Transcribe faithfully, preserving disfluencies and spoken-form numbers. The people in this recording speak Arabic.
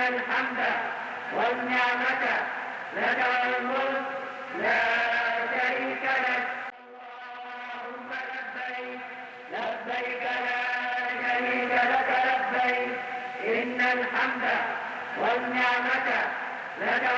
الحمد والنعمة لك الملك لا شريك لك. اللهم لبيك لبيك لا شريك لك لبيك إن الحمد والنعمة لك